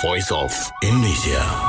Voice of Indonesia.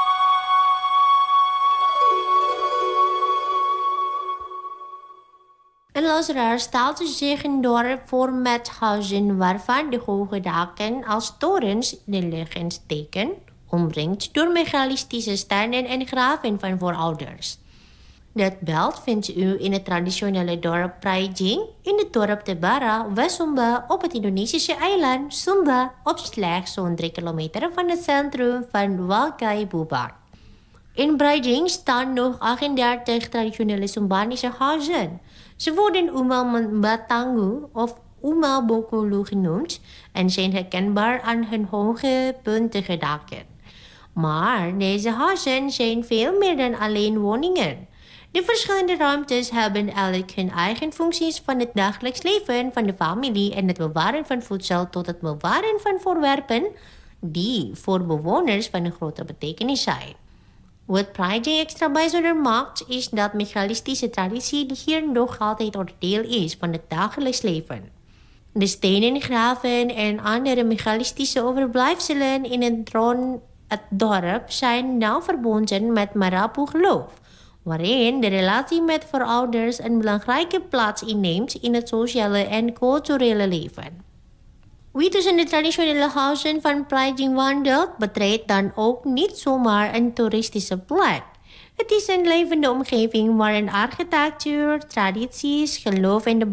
Een luisteraar stelde zich een dorp voor met huizen waarvan de hoge daken als torens in de lucht steken, omringd door megalithische stenen en graven van voorouders. Dat beeld vindt u in het traditionele dorp Praijing, in het dorp Tebara, West-Sumba, op het Indonesische eiland Sumba, op slechts zo'n 3 kilometer van het centrum van Walkai Bubar. In Praijing staan nog 38 traditionele Sumbanische huizen. Ze worden Umal Batangu of Umal Bokulu genoemd en zijn herkenbaar aan hun hoge puntige daken. Maar deze huizen zijn veel meer dan alleen woningen. De verschillende ruimtes hebben elk hun eigen functies, van het dagelijks leven van de familie en het bewaren van voedsel tot het bewaren van voorwerpen die voor bewoners van een grote betekenis zijn. Wat Praijing extra bijzonder maakt, is dat megalithische traditie die hier nog altijd onderdeel is van het dagelijks leven. De stenen graven en andere megalithische overblijfselen in het dorp zijn nauw verbonden met Marapu-geloof, waarin de relatie met voorouders een belangrijke plaats inneemt in het sociale en culturele leven. Wie tussen de traditionele huizen van Praijing wandelt, betreedt dan ook niet zomaar een toeristische plek. Het is een levende omgeving waarin architectuur, tradities, geloof en de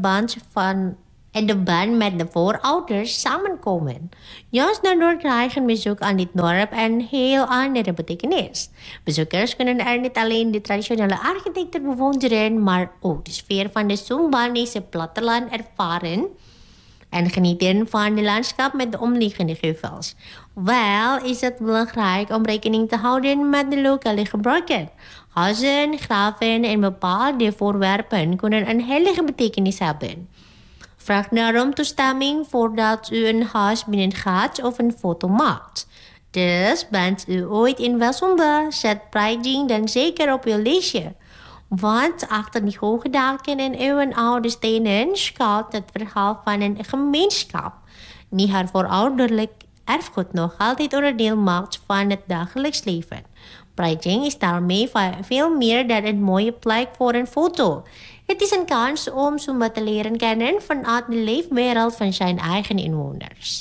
band met de voorouders samenkomen. Juist daardoor krijgen bezoek aan dit dorp een heel andere betekenis. Bezoekers kunnen er niet alleen de traditionele architectuur bewonderen, maar ook de sfeer van de Sumbanese platteland ervaren en genieten van de landschap met de omliggende heuvels. Wel is het belangrijk om rekening te houden met de lokale gebruiken. Huizen, graven en bepaalde voorwerpen kunnen een heilige betekenis hebben. Vraag daarom toestemming voordat u een huis binnengaat of een foto maakt. Dus bent u ooit in West-Sumba, zet Praijing dan zeker op uw lijstje. Want achter die hoge daken en eeuwenoude stenen schuilt het verhaal van een gemeenschap die haar voorouderlijk erfgoed nog altijd onderdeel maakt van het dagelijks leven. Praijing is daarmee veel meer dan een mooie plek voor een foto. Het is een kans om Sumba te leren kennen vanuit de leefwereld van zijn eigen inwoners.